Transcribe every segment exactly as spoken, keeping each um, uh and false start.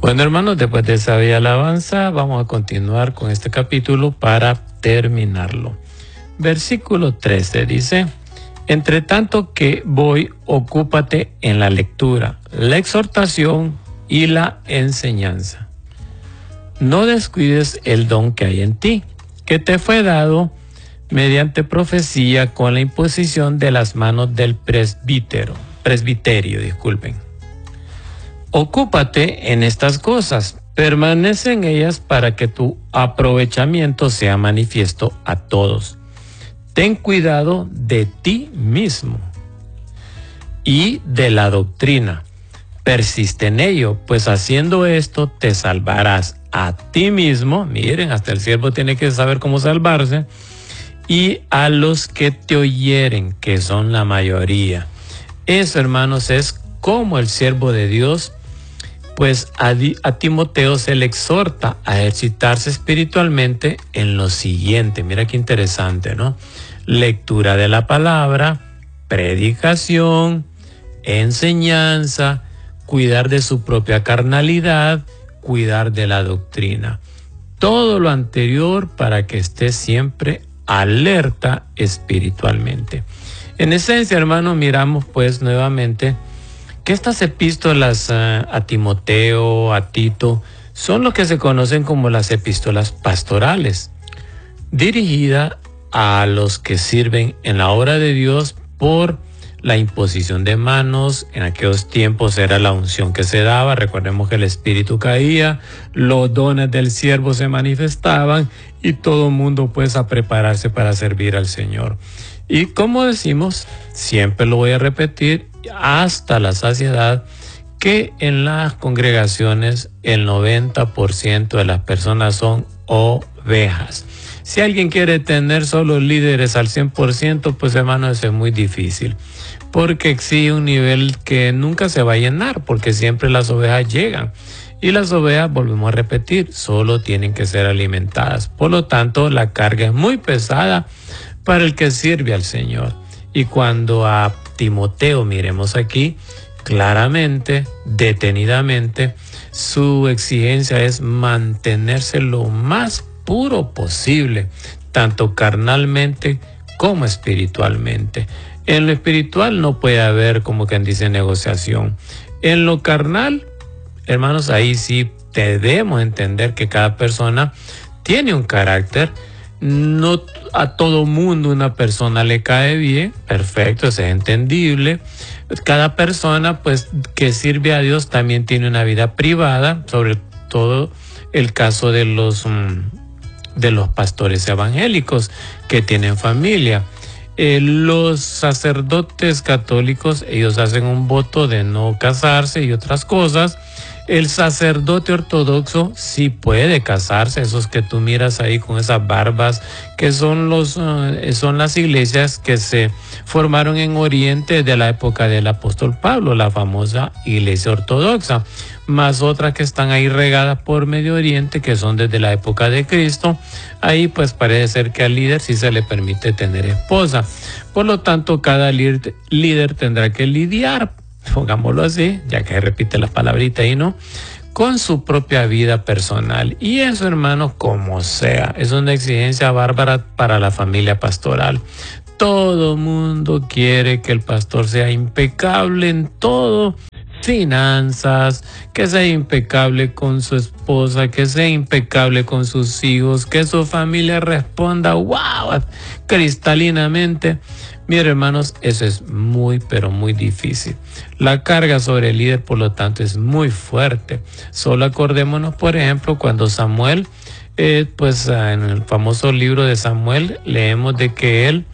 Bueno, hermanos, después de esa bella alabanza, vamos a continuar con este capítulo para terminarlo. Versículo trece dice: entre tanto que voy, ocúpate en la lectura, la exhortación y la enseñanza. No descuides el don que hay en ti, que te fue dado mediante profecía con la imposición de las manos del presbítero, presbiterio, disculpen. Ocúpate en estas cosas, permanece en ellas para que tu aprovechamiento sea manifiesto a todos. Ten cuidado de ti mismo y de la doctrina. Persiste en ello, pues haciendo esto te salvarás a ti mismo. Miren, hasta el siervo tiene que saber cómo salvarse. Y a los que te oyeren, que son la mayoría. Eso, hermanos, es como el siervo de Dios, pues a, a Timoteo se le exhorta a ejercitarse espiritualmente en lo siguiente. Mira qué interesante, ¿no? Lectura de la palabra, predicación, enseñanza, cuidar de su propia carnalidad, cuidar de la doctrina. Todo lo anterior para que esté siempre alerta espiritualmente. En esencia, hermanos, miramos pues nuevamente que estas epístolas uh, a Timoteo, a Tito, son lo que se conocen como las epístolas pastorales, dirigidas a los que sirven en la obra de Dios por la imposición de manos. En aquellos tiempos era la unción que se daba. Recordemos que el Espíritu caía, los dones del siervo se manifestaban y todo el mundo pues a prepararse para servir al Señor. Y como decimos, siempre lo voy a repetir hasta la saciedad, que en las congregaciones el noventa por ciento de las personas son ovejas. Si alguien quiere tener solo líderes al cien por ciento, pues hermano, eso es muy difícil, porque exige un nivel que nunca se va a llenar, porque siempre las ovejas llegan. Y las ovejas, volvemos a repetir, solo tienen que ser alimentadas. Por lo tanto, la carga es muy pesada para el que sirve al Señor. Y cuando a Timoteo miremos aquí, claramente, detenidamente, su exigencia es mantenerse lo más puro posible, tanto carnalmente como espiritualmente. En lo espiritual no puede haber, como quien dice, negociación. En lo carnal, hermanos, ahí sí debemos entender que cada persona tiene un carácter. No a todo mundo una persona le cae bien, perfecto, eso es entendible. Cada persona pues que sirve a Dios también tiene una vida privada, sobre todo el caso de los, de los pastores evangélicos que tienen familia. Eh, los sacerdotes católicos, ellos hacen un voto de no casarse y otras cosas. El sacerdote ortodoxo sí puede casarse, esos que tú miras ahí con esas barbas, que son los uh, son las iglesias que se formaron en Oriente de la época del apóstol Pablo, la famosa iglesia ortodoxa, más otras que están ahí regadas por Medio Oriente, que son desde la época de Cristo. Ahí pues parece ser que al líder sí se le permite tener esposa. Por lo tanto, cada líder, líder tendrá que lidiar, pongámoslo así, ya que repite la palabrita ahí, ¿no?, con su propia vida personal. Y eso, hermanos, como sea, es una exigencia bárbara para la familia pastoral. Todo mundo quiere que el pastor sea impecable en todo, finanzas, que sea impecable con su esposa, que sea impecable con sus hijos, que su familia responda wow, cristalinamente. Miren, hermanos, eso es muy, pero muy difícil. La carga sobre el líder, por lo tanto, es muy fuerte. Solo acordémonos, por ejemplo, cuando Samuel, eh, pues en el famoso libro de Samuel, leemos de que él,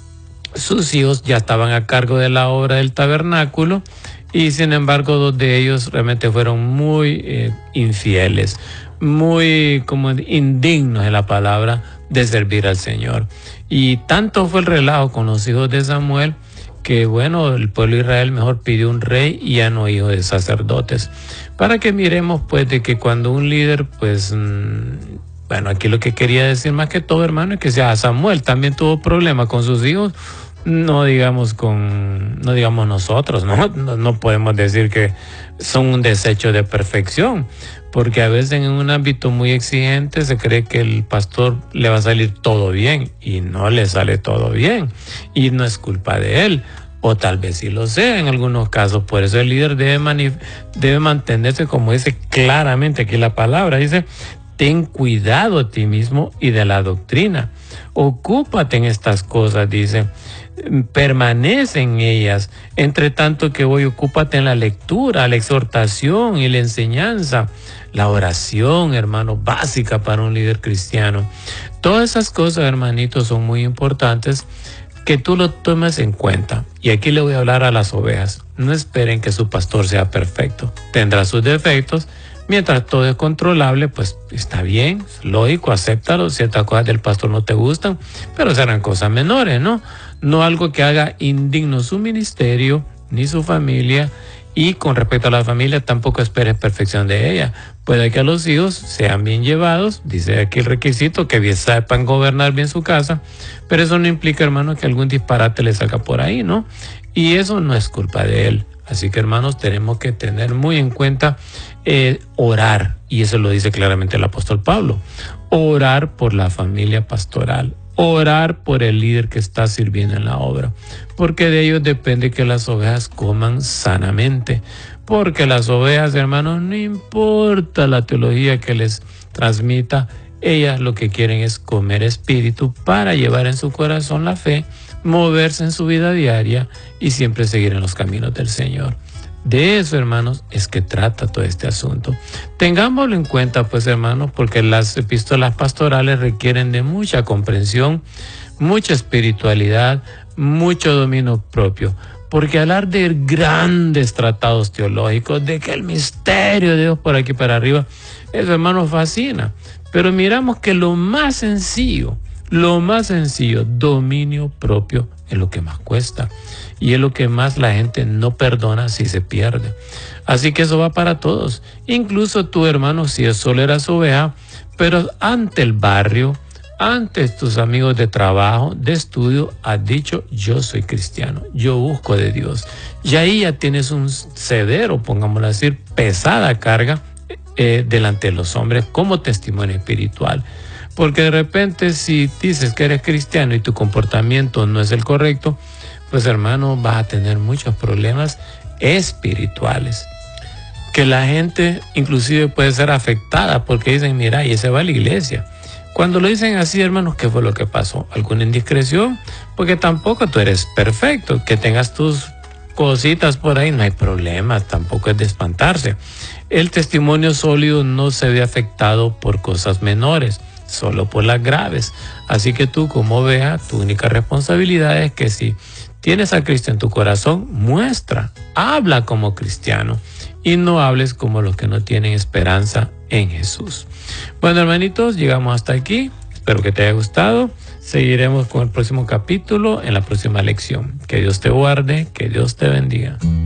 sus hijos ya estaban a cargo de la obra del tabernáculo, y sin embargo dos de ellos realmente fueron muy eh, infieles, muy como indignos de la palabra de servir al Señor. Y tanto fue el relajo con los hijos de Samuel que, bueno, el pueblo de Israel mejor pidió un rey y ya no hijos de sacerdotes. Para que miremos pues de que cuando un líder, pues, mmm, bueno, aquí lo que quería decir más que todo, hermano, es que sea Samuel también tuvo problemas con sus hijos, no digamos con, no digamos nosotros, ¿no? No, no podemos decir que son un desecho de perfección, porque a veces en un ámbito muy exigente se cree que el pastor le va a salir todo bien y no le sale todo bien y no es culpa de él. O tal vez sí lo sea en algunos casos. Por eso el líder debe, manif- debe mantenerse, como dice claramente aquí la palabra, dice, ten cuidado a ti mismo y de la doctrina. Ocúpate en estas cosas, dice, permanece en ellas. Entre tanto que voy, ocúpate en la lectura, la exhortación y la enseñanza, la oración, hermano, básica para un líder cristiano. Todas esas cosas, hermanitos, son muy importantes que tú lo tomes en cuenta. Y aquí le voy a hablar a las ovejas. No esperen que su pastor sea perfecto. Tendrá sus defectos. Mientras todo es controlable, pues está bien, es lógico, acéptalo. Ciertas cosas del pastor no te gustan, pero serán cosas menores, ¿no? No algo que haga indigno su ministerio ni su familia. Y con respecto a la familia, tampoco esperes perfección de ella. Puede que a los hijos sean bien llevados, dice aquí el requisito, que bien sepan gobernar bien su casa, pero eso no implica, hermano, que algún disparate le salga por ahí, ¿no? Y eso no es culpa de él. Así que, hermanos, tenemos que tener muy en cuenta eh, orar, y eso lo dice claramente el apóstol Pablo, orar por la familia pastoral, orar por el líder que está sirviendo en la obra, porque de ellos depende que las ovejas coman sanamente, porque las ovejas, hermanos, no importa la teología que les transmita, ellas lo que quieren es comer espíritu para llevar en su corazón la fe, moverse en su vida diaria y siempre seguir en los caminos del Señor. De eso, hermanos, es que trata todo este asunto. Tengámoslo en cuenta, pues, hermanos, porque las epístolas pastorales requieren de mucha comprensión, mucha espiritualidad, mucho dominio propio. Porque hablar de grandes tratados teológicos, de que el misterio de Dios por aquí para arriba, eso, hermanos, fascina. Pero miramos que lo más sencillo, lo más sencillo, dominio propio, es lo que más cuesta. Y es lo que más la gente no perdona si se pierde. Así que eso va para todos. Incluso tu hermano, si es solo eras oveja, pero ante el barrio, ante tus amigos de trabajo, de estudio, has dicho, yo soy cristiano, yo busco de Dios. Y ahí ya tienes un severo, pongámoslo así, pesada carga eh, delante de los hombres como testimonio espiritual. Porque de repente si dices que eres cristiano y tu comportamiento no es el correcto, pues, hermano, vas a tener muchos problemas espirituales. Que la gente inclusive puede ser afectada porque dicen, mira, y ese va a la iglesia. Cuando lo dicen así, hermanos, ¿qué fue lo que pasó? ¿Alguna indiscreción? Porque tampoco tú eres perfecto. Que tengas tus cositas por ahí, no hay problema, tampoco es de espantarse. El testimonio sólido no se ve afectado por cosas menores, solo por las graves. Así que tú, como oveja, tu única responsabilidad es que si tienes a Cristo en tu corazón, muestra, habla como cristiano y no hables como los que no tienen esperanza en Jesús. Bueno, hermanitos, llegamos hasta aquí. Espero que te haya gustado. Seguiremos con el próximo capítulo en la próxima lección. Que Dios te guarde, que Dios te bendiga.